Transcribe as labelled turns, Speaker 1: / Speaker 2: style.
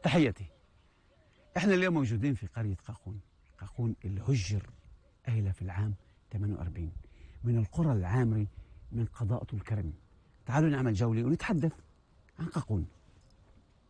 Speaker 1: تحياتي. احنا اليوم موجودين في قرية قاقون. قاقون اللي هجر أهلها في العام 48 من القرى العامرة من قضاء الكرم. تعالوا نعمل جولة ونتحدث عن قاقون.